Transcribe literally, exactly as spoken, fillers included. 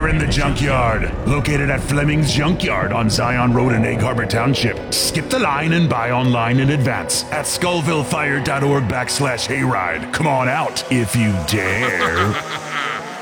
in the junkyard. Located at Fleming's Junkyard on Zion Road in Egg Harbor Township. Skip the line and buy online in advance at skullvillefire.org backslash hayride. Come on out if you dare.